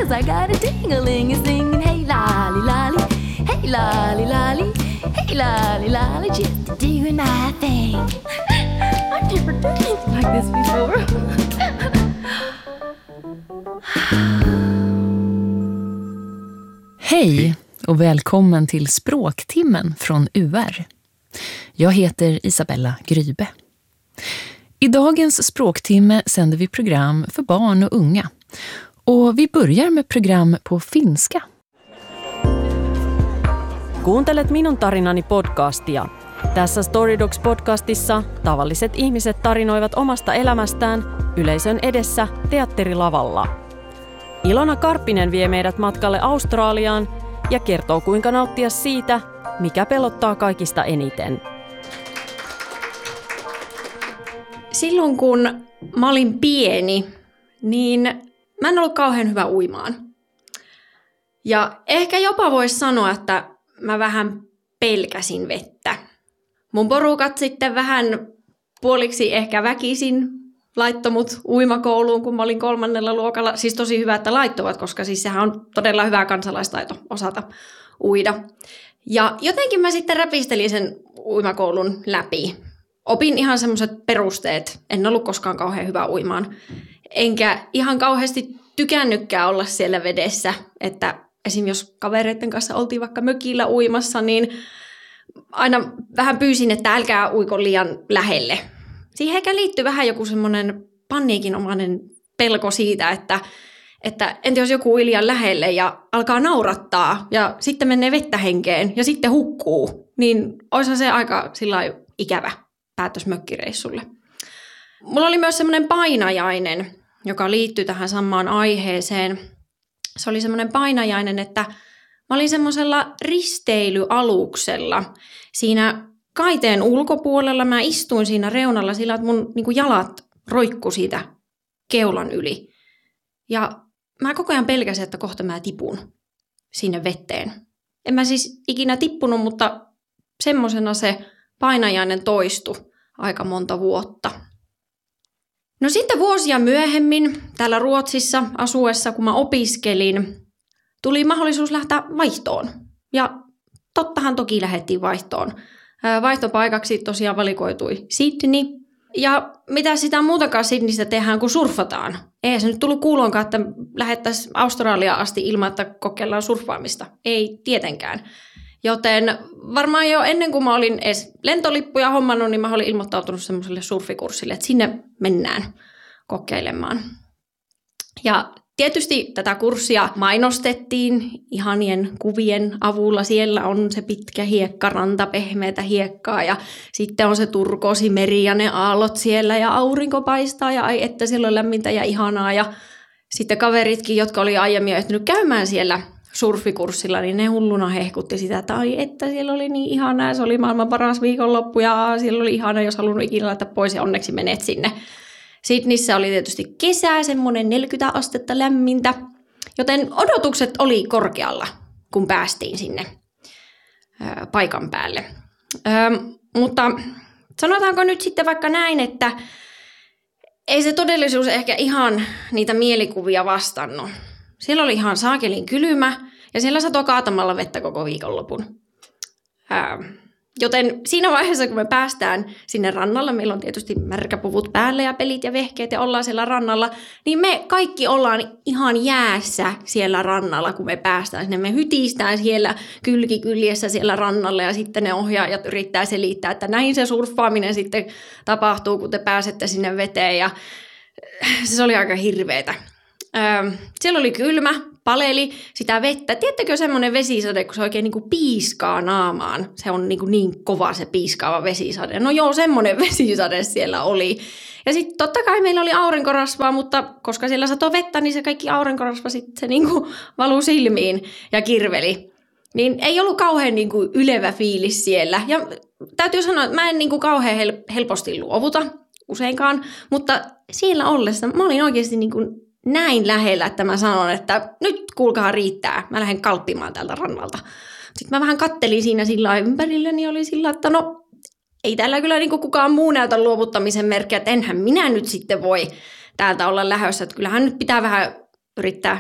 'cause I got a ding-a-ling-a-sing. Hey lolly lolly, hey lolly lolly, hey lolly lolly, just doing my thing. I've never done anything like this before. Hej och välkommen till Språktimmen från UR. Jag heter Isabella Grybe. I dagens språktimme sänder vi program för barn och unga. Och vi börjar med program på finska. Kuuntelet minun tarinani podcastia. Tässä Storydogs-podcastissa tavalliset ihmiset tarinoivat omasta elämästään yleisön edessä teatterilavalla. Ilona Karppinen vie meidät matkalle Australiaan ja kertoo kuinka nauttia siitä, mikä pelottaa kaikista eniten. Silloin kun mä olin pieni, niin mä en ollut kauhean hyvä uimaan. Ja ehkä jopa voisi sanoa, että mä vähän pelkäsin vettä. Mun porukat sitten vähän puoliksi ehkä väkisin laittoi mut uimakouluun, kun mä olin 3. luokalla. Siis tosi hyvä, että laittovat, koska siis sehän on todella hyvä kansalaistaito osata uida. Ja jotenkin mä sitten räpistelin sen uimakoulun läpi. Opin ihan semmoiset perusteet. En ollut koskaan kauhean hyvä uimaan. Enkä ihan kauheasti tykännytkään olla siellä vedessä. Että esim. Jos kavereiden kanssa oltiin vaikka mökillä uimassa, niin aina vähän pyysin, että älkää uiko liian lähelle. Siihen ehkä liittyy vähän joku semmoinen paniikinomainen pelko siitä, että entä jos joku ui liian lähelle ja alkaa naurattaa ja sitten menee vettä henkeen ja sitten hukkuu, niin olisihan se aika sillai ikävä päätös mökkireissulle. Mulla oli myös semmoinen painajainen, joka liittyy tähän samaan aiheeseen. Se oli semmoinen painajainen, että mä olin semmoisella risteilyaluksella siinä kaiteen ulkopuolella. Mä istuin siinä reunalla sillä, että mun niin kuin jalat roikku siitä keulan yli. Ja mä koko ajan pelkäsin, että kohta mä tipun sinne vetteen. En mä siis ikinä tippunut, mutta semmosena se painajainen toistui aika monta vuotta. No sitten vuosia myöhemmin täällä Ruotsissa asuessa, kun mä opiskelin, tuli mahdollisuus lähteä vaihtoon. Ja tottahan toki lähdettiin vaihtoon. Vaihtopaikaksi tosiaan valikoitui Sydney. Ja mitä sitä muutakaan Sydneystä tehdään, kun surfataan. Ei se nyt tullut kuuloonkaan, että lähdettäisiin Australiaan asti ilman, että kokeillaan surffaamista. Ei tietenkään. Joten varmaan jo ennen kuin mä olin edes lentolippuja hommannut, niin mä olin ilmoittautunut semmoiselle surfikurssille, että sinne mennään kokeilemaan. Ja tietysti tätä kurssia mainostettiin ihanien kuvien avulla. Siellä on se pitkä hiekkaranta, pehmeätä hiekkaa ja sitten on se turkoosimeri ja ne aallot siellä ja aurinko paistaa ja ai että siellä on lämmintä ja ihanaa. Ja sitten kaveritkin, jotka oli aiemmin jo ehtinyt käymään siellä surfikurssilla, niin ne hulluna hehkutti sitä, että ai että siellä oli niin ihanaa, se oli maailman paras viikonloppu ja siellä oli ihanaa, jos halunnut ikinä laittaa pois ja onneksi menet sinne. Sydneyssä oli tietysti kesää, semmoinen 40 astetta lämmintä, joten odotukset oli korkealla, kun päästiin sinne paikan päälle. Mutta sanotaanko nyt sitten vaikka näin, että ei se todellisuus ehkä ihan niitä mielikuvia vastannut. Siellä oli ihan saakelin kylmä ja siellä satoi kaatamalla vettä koko viikonlopun. Joten siinä vaiheessa, kun me päästään sinne rannalla, meillä on tietysti märkäpuvut päällä ja pelit ja vehkeet ja ollaan siellä rannalla, niin me kaikki ollaan ihan jäässä siellä rannalla, kun me päästään sinne. Me hytistään siellä kylkikyljessä siellä rannalla ja sitten ne ohjaajat yrittää selittää, että näin se surffaaminen sitten tapahtuu, kun te pääsette sinne veteen ja se oli aika hirveetä. Siellä oli kylmä, paleli sitä vettä. Tiedättekö semmoinen vesisade, kun se oikein niin kuin piiskaa naamaan? Se on niin kova se piiskaava vesisade. No joo, semmoinen vesisade siellä oli. Ja sitten totta kai meillä oli aurinkorasvaa, mutta koska siellä satoi vettä, niin se kaikki aurinkorasva sitten se niin kuin valui silmiin ja kirveli. Niin ei ollut kauhean niin kuin ylevä fiilis siellä. Ja täytyy sanoa, että mä en niin kuin kauhean helposti luovuta useinkaan, mutta siellä ollessa mä olin oikeasti niin kuin näin lähellä, että mä sanon, että nyt kuulkaa riittää, mä lähden kalppimaan täältä rannalta. Sitten mä vähän kattelin siinä sillä ympärilläni, oli sillä, että no ei täällä kyllä niin kukaan muu näytä luovuttamisen merkkiä, että enhän minä nyt sitten voi täältä olla lähdössä, että kyllähän nyt pitää vähän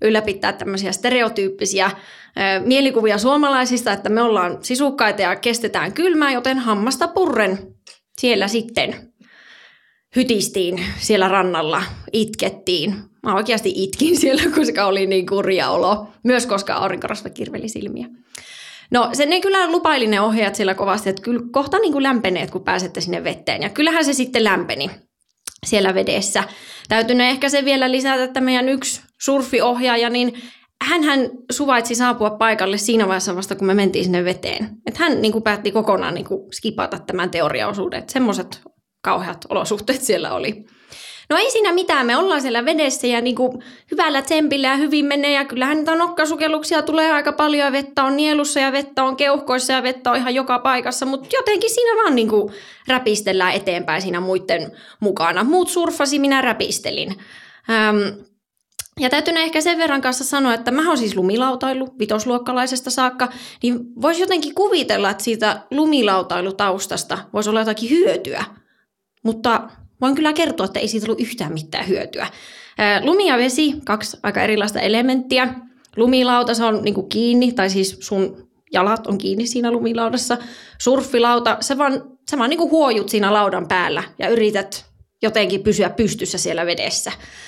ylläpitää tämmöisiä stereotyyppisiä mielikuvia suomalaisista, että me ollaan sisukkaita ja kestetään kylmää, joten hammasta purren siellä sitten hytistiin siellä rannalla, itkettiin. Mä oikeasti itkin siellä, koska oli niin kurja olo, myös koska aurinkorasva kirveli silmiä. No ne kyllä lupaili ne ohjaajat siellä kovasti, että kyllä kohta niin kuin lämpenee, kun pääsette sinne veteen. Ja kyllähän se sitten lämpeni siellä vedessä. Täytyy ehkä se vielä lisätä, että meidän yksi surfiohjaaja, niin hän suvaitsi saapua paikalle siinä vaiheessa vasta, kun me mentiin sinne veteen. Että hän niin kuin päätti kokonaan niin kuin skipata tämän teoriaosuuden. Että semmoiset kauheat olosuhteet siellä oli. No ei siinä mitään, me ollaan siellä vedessä ja niin kuin hyvällä tsempillä ja hyvin menee ja kyllähän niitä nokkasukelluksia tulee aika paljon ja vettä on nielussa ja vettä on keuhkoissa ja vettä on ihan joka paikassa, mutta jotenkin siinä vaan niin kuin räpistellään eteenpäin siinä muiden mukana. Muut surffasi, minä räpistelin. Ja täytyy ehkä sen verran kanssa sanoa, että mä oon siis lumilautailu vitosluokkalaisesta saakka, niin voisi jotenkin kuvitella, että siitä lumilautailutaustasta voisi olla jotakin hyötyä, mutta voin kyllä kertoa, että ei siitä ollut yhtään mitään hyötyä. Lumi ja vesi, 2 aika erilaista elementtiä. Lumilauta, se on niin kuin kiinni, tai siis sun jalat on kiinni siinä lumilaudassa. Surffilauta, se vaan niin kuin huojut siinä laudan päällä ja yrität jotenkin pysyä pystyssä siellä vedessä.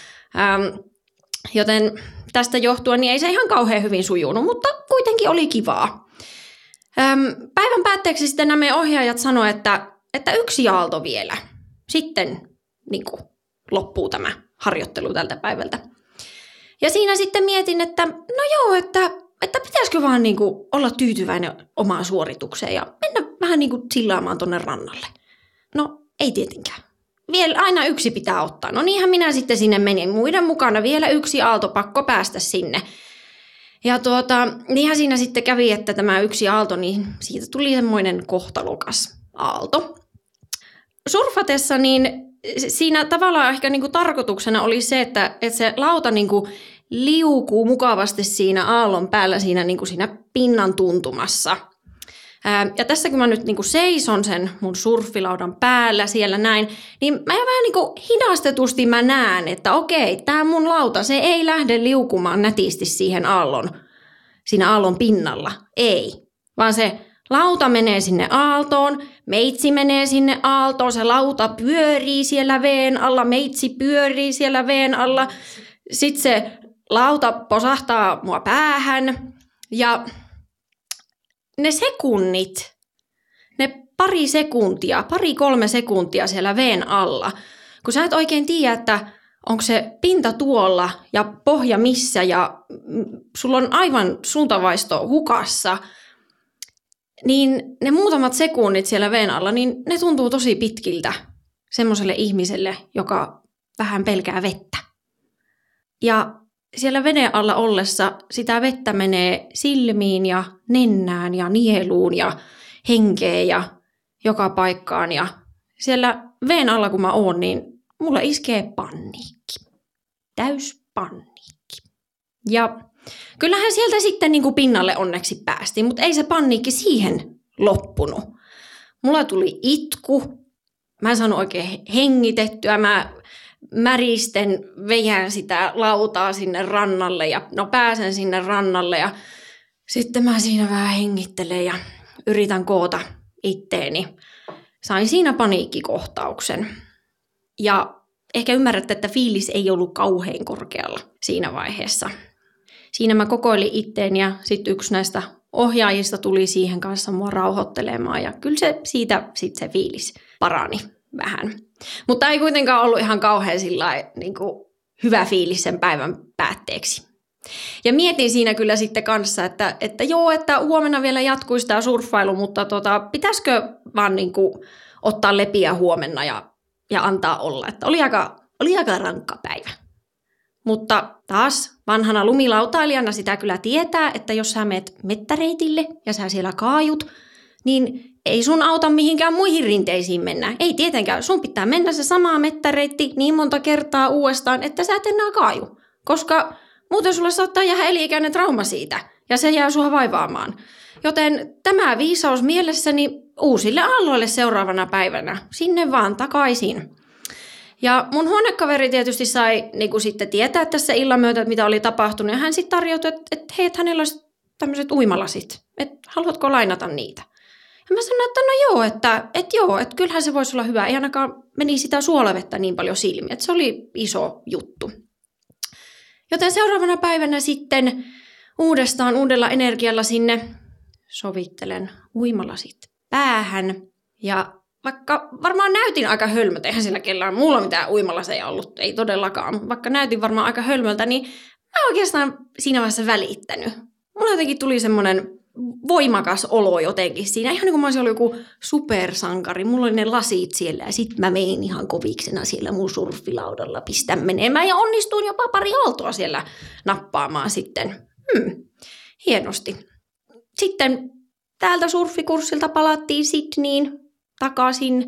Joten tästä johtuen niin ei se ihan kauhean hyvin sujunut, mutta kuitenkin oli kivaa. Päivän päätteeksi sitten nämä ohjaajat sanoivat, että 1 aalto vielä. Sitten niin kuin loppuu tämä harjoittelu tältä päivältä. Ja siinä sitten mietin, että no joo, että pitäisikö vaan niin kuin olla tyytyväinen omaan suoritukseen ja mennä vähän niin kuin chillaamaan tonne rannalle. No ei tietenkään. Vielä aina 1 pitää ottaa. No niinhän minä sitten sinne menin. Muiden mukana vielä 1 aalto, pakko päästä sinne. Ja niinhän siinä sitten kävi, että tämä 1 aalto, niin siitä tuli semmoinen kohtalokas aalto. Surfatessa niin siinä tavallaan ehkä niin kuin tarkoituksena oli se, että se lauta niin kuin liukuu mukavasti siinä aallon päällä siinä, niin kuin siinä pinnan tuntumassa. Ja tässä kun mä nyt niin kuin seison sen mun surffilaudan päällä siellä näin, niin mä vähän niin kuin hidastetusti mä näen, että okei, tää mun lauta, se ei lähde liukumaan nätisti siinä aallon pinnalla. Ei, vaan se lauta menee sinne aaltoon, meitsi menee sinne aaltoon, se lauta pyörii siellä veen alla, meitsi pyörii siellä veen alla. Sitten se lauta posahtaa mua päähän ja ne sekunnit, ne 2-3 sekuntia siellä veen alla, kun sä et oikein tiedä, että onko se pinta tuolla ja pohja missä ja sulla on aivan suuntavaisto hukassa, niin ne muutamat sekunnit siellä veen alla, niin ne tuntuu tosi pitkiltä semmoiselle ihmiselle, joka vähän pelkää vettä. Ja siellä veden alla ollessa sitä vettä menee silmiin ja nennään ja nieluun ja henkeen ja joka paikkaan. Ja siellä veen alla kun mä oon, niin mulla iskee paniikki. Täys paniikki. Ja kyllähän sieltä sitten niin kuin pinnalle onneksi päästiin, mutta ei se paniikki siihen loppunut. Mulla tuli itku, mä en saanut oikein hengitettyä, mä märisten vejään sitä lautaa sinne rannalle ja pääsen sinne rannalle ja sitten mä siinä vähän hengittelen ja yritän koota itteeni. Sain siinä paniikkikohtauksen ja ehkä ymmärrätte, että fiilis ei ollut kauhean korkealla siinä vaiheessa. Siinä mä kokoilin itteeni ja sitten yksi näistä ohjaajista tuli siihen kanssa mua rauhoittelemaan ja kyllä se siitä sitten se fiilis parani vähän. Mutta ei kuitenkaan ollut ihan kauhean niin kuin hyvä fiilis sen päivän päätteeksi. Ja mietin siinä kyllä sitten kanssa, että joo, että huomenna vielä jatkuisi tämä surffailu, mutta pitäisikö vaan niin kuin ottaa lepiä huomenna ja antaa olla. Että oli aika rankka päivä. Mutta taas vanhana lumilautailijana sitä kyllä tietää, että jos sä meet mettäreitille ja sä siellä kaajut, niin ei sun auta mihinkään muihin rinteisiin mennä. Ei tietenkään. Sun pitää mennä se sama mettäreitti niin monta kertaa uudestaan, että sä et enää kaaju. Koska muuten sulle saattaa jäädä eli-ikäinen trauma siitä ja se jää sua vaivaamaan. Joten tämä viisaus mielessäni uusille aalloille seuraavana päivänä. Sinne vaan takaisin. Ja mun huonekaveri tietysti sai niin kuin sitten tietää tässä illan myötä, että mitä oli tapahtunut. Ja hän sitten tarjoutui, että hei, että hänellä olisi tämmöiset uimalasit. Että haluatko lainata niitä? Ja mä sanoin, että no joo, että kyllähän se voisi olla hyvä. Ei ainakaan meni sitä suolavettä niin paljon silmiin. Että se oli iso juttu. Joten seuraavana päivänä sitten uudella energialla sinne sovittelen uimalasit päähän. Ja vaikka varmaan näytin aika hölmöltä, eihän sillä kellään mulla mitään uimalaseja ollut, ei todellakaan, mutta vaikka näytin varmaan aika hölmöltä, niin mä oikeastaan siinä vaiheessa välittänyt. Mulla jotenkin tuli semmoinen voimakas olo jotenkin siinä, ihan niin kuin mä olisin ollut joku supersankari. Mulla oli ne lasit siellä ja sit mä mein ihan koviksena siellä mun surfilaudalla pistän menemään ja onnistuin jopa pari aaltoa siellä nappaamaan sitten. Hienosti. Sitten täältä surfikurssilta palattiin Sydneyin takaisin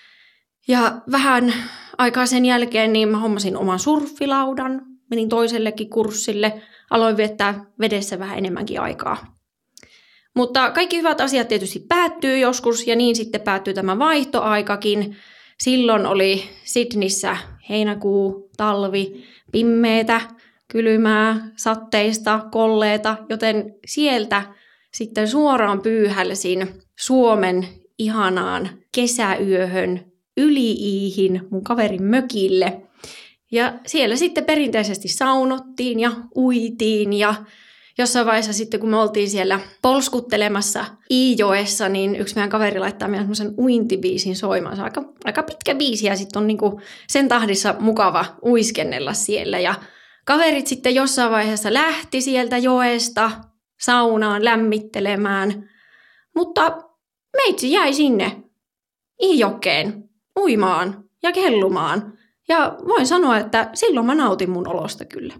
ja vähän aikaa sen jälkeen niin mä hommasin oman surfilaudan, menin toisellekin kurssille, aloin viettää vedessä vähän enemmänkin aikaa. Mutta kaikki hyvät asiat tietysti päättyy joskus ja niin sitten päättyy tämä vaihtoaikakin. Silloin oli Sydneyssä heinäkuu, talvi, pimmeetä, kylmää, satteista, kolleeta, joten sieltä sitten suoraan pyyhälsin Suomen ihanaan kesäyöhön Yli-Iihin mun kaverin mökille. Ja siellä sitten perinteisesti saunottiin ja uitiin ja jossain vaiheessa sitten, kun me oltiin siellä polskuttelemassa Iijoessa, niin yksi meidän kaveri laittaa meidän semmoisen uintibiisin soimaan. Se on aika pitkä biisi ja sitten on niinku sen tahdissa mukava uiskennella siellä. Ja kaverit sitten jossain vaiheessa lähti sieltä joesta saunaan lämmittelemään, mutta meitsi jäi sinne Iijokeen uimaan ja kellumaan. Ja voin sanoa, että silloin mä nautin mun olosta kyllä.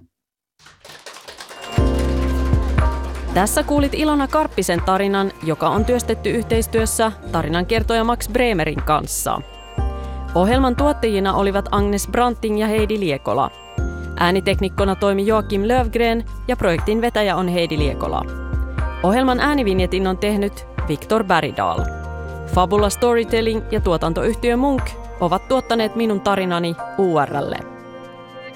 Tässä kuulit Ilona Karppisen tarinan, joka on työstetty yhteistyössä tarinankertoja Max Bremerin kanssa. Ohjelman tuottajina olivat Agnes Branting ja Heidi Liekola. Ääniteknikkona toimi Joakim Löfgren ja projektin vetäjä on Heidi Liekola. Ohjelman äänivinjetin on tehnyt Viktor Bergdahl. Fabula Storytelling ja tuotantoyhtiö Munk ovat tuottaneet minun tarinani UR:lle.